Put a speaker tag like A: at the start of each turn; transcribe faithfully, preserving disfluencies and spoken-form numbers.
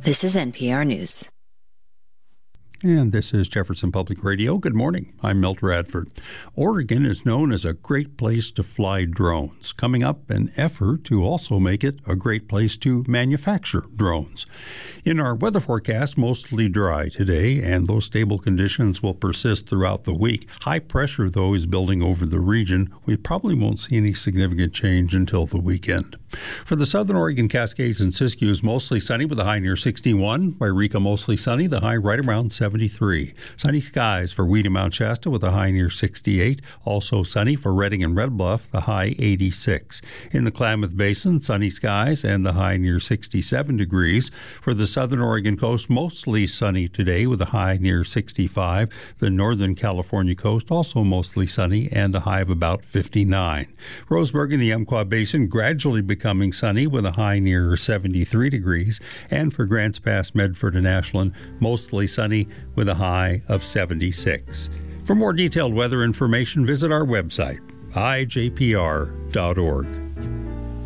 A: This is N P R News.
B: And this is Jefferson Public Radio. Good morning. I'm Milt Radford. Oregon is known as a great place to fly drones. Coming up, an effort to also make it a great place to manufacture drones. In our weather forecast, mostly dry today, and those stable conditions will persist throughout the week. High pressure, though, is building over the region. We probably won't see any significant change until the weekend. For the southern Oregon Cascades and Siskiyous, mostly sunny with a high near sixty-one. Wairika, mostly sunny, the high right around seventy-three. Sunny skies for Weed and Mount Shasta with a high near sixty-eight. Also sunny for Redding and Red Bluff, the high eighty-six. In the Klamath Basin, sunny skies and the high near sixty-seven degrees. For the southern Oregon coast, mostly sunny today with a high near sixty-five. The northern California coast, also mostly sunny and a high of about fifty-nine. Roseburg in the Umpqua Basin gradually becoming sunny with a high near seventy-three degrees. And for Grants Pass, Medford, and Ashland, mostly sunny with a high of seventy-six. For more detailed weather information, visit our website, I J P R dot org.